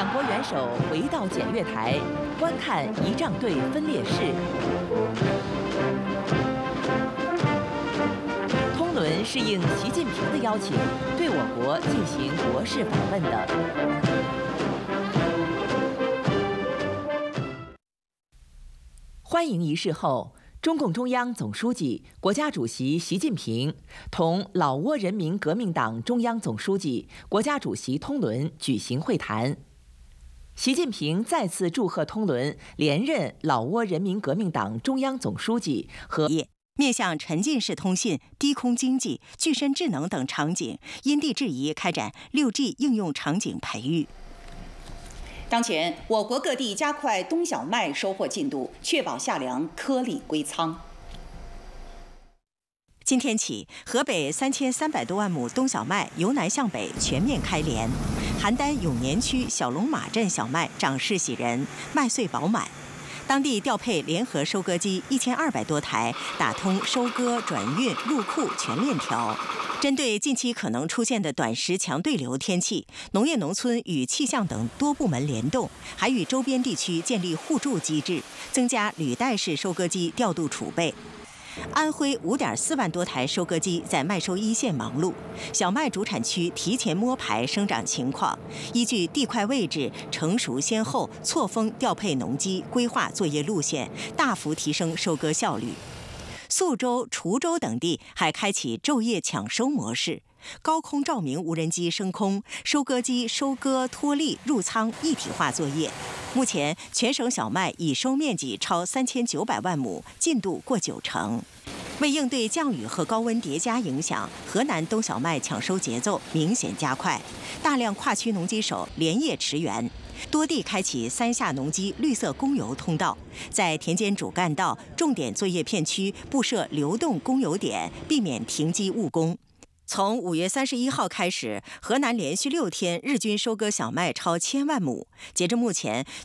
两国元首回到检阅台，观看仪仗队分列式。通伦是应习近平的邀请，对我国进行国事访问的。欢迎仪式后，中共中央总书记、国家主席习近平同老挝人民革命党中央总书记、国家主席通伦举行会谈。习近平再次祝贺通伦连任老挝人民革命党中央总书记和面向沉浸式通信、低空经济、具身智能等场景，因地制宜开展6G 应用场景培育。 当前，我国各地加快冬小麦收获进度，确保夏粮颗粒归仓。 今天起，河北3300多万亩冬小麦由南向北全面开镰。邯郸永年区小龙马镇小麦长势喜人，麦穗饱满。当地调配联合收割机1200多台，打通收割、转运、入库全链条。针对近期可能出现的短时强对流天气，农业农村与气象等多部门联动，还与周边地区建立互助机制，增加履带式收割机调度储备。安徽5.4万多台收割机在麦收一线忙碌，小麦主产区提前摸排生长情况，依据地块位置、成熟先后错峰调配农机，规划作业路线，大幅提升收割效率。宿州、滁州等地还开启昼夜抢收模式，高空照明无人机升空，收割机收割、脱粒、入仓一体化作业。目前，全省小麦已收面积超3900万亩，进度过90%。为应对降雨和高温叠加影响，河南冬小麦抢收节奏明显加快，大量跨区农机手连夜驰援，多地开启3下农机绿色供油通道，在田间主干道、重点作业片区布设流动供油点，避免停机误工。从5月31号开始，河南连续6天日均收割小麦超1000万亩。截至目前，